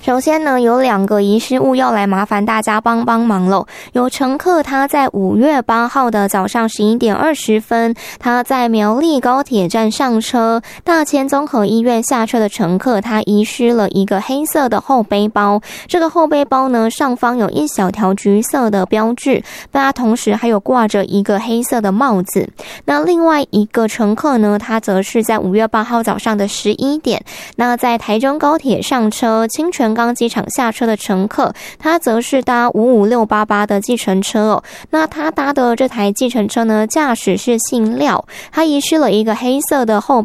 首先呢，有2个遗失物要来麻烦大家帮忙喽。有乘客他在5月8号的早上11点20分，他在苗栗高铁站上车，大千综合医院下车的乘客，他遗失了一个黑色的后背包。这个后背包呢，上方有一小条橘色的标志，那同时还有挂着一个黑色的帽子。那另外一个乘客呢，他则是在5月8号早上的11点，那在台中高铁上车，清泉岗机场下车的乘客，他则是搭55688的计程车哦。那他搭的这台计程车呢，驾驶是姓廖，他遗失了一个黑色的后